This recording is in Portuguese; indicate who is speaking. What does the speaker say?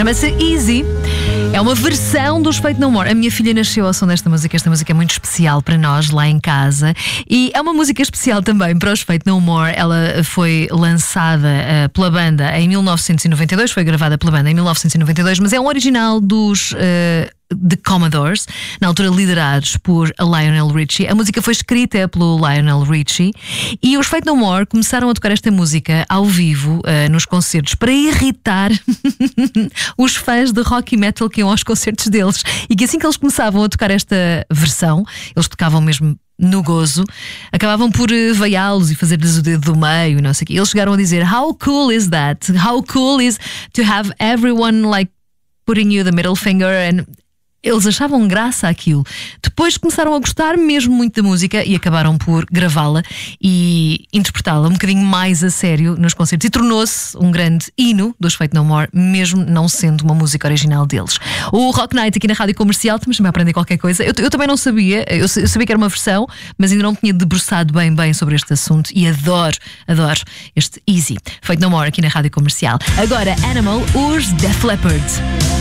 Speaker 1: Chama-se Easy. É uma versão dos Faith No More. A minha filha nasceu ao som desta música. Esta música é muito especial para nós lá em casa. E é uma música especial também para os Faith No More. Ela foi lançada pela banda em 1992. Foi gravada pela banda em 1992. Mas é um original dos The Commodores, na altura liderados por Lionel Richie. A música foi escrita pelo Lionel Richie. E os Faith No More começaram a tocar esta música ao vivo nos concertos para irritar os fãs de rock e metal que iam aos concertos deles. E que assim que eles começavam a tocar esta versão, eles tocavam mesmo no gozo, acabavam por vaiá-los e fazer-lhes o dedo do meio e não sei o quê. Eles chegaram a dizer: How cool is that? How cool is to have everyone like putting you the middle finger? And eles achavam graça àquilo. Depois começaram a gostar mesmo muito da música e acabaram por gravá-la e interpretá-la um bocadinho mais a sério nos concertos. E tornou-se um grande hino dos Faith No More, mesmo não sendo uma música original deles. O Rock Night aqui na Rádio Comercial, estamos também a aprender qualquer coisa. Eu também não sabia, eu sabia que era uma versão, mas ainda não tinha debruçado bem sobre este assunto. E adoro este Easy. Faith No More aqui na Rádio Comercial. Agora, Animal, os Def Leppard.